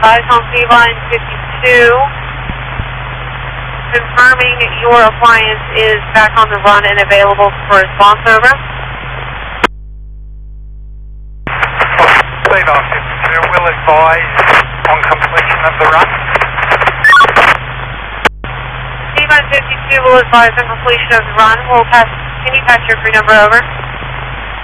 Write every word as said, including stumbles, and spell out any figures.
advise on P-Line fifty-two. Confirming your appliance is back on the run and available for response, over. P-Line fifty-two will advise on completion of the run. P-Line fifty-two will advise on completion of the run. We'll pass, can you pass your free number over?